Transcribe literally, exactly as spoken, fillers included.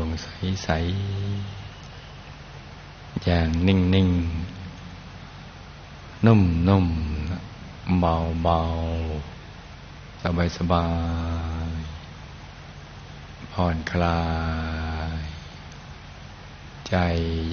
ใสๆอย่างนิ่งๆนุ่มๆเบาๆสบายๆผ่อนคลายใจ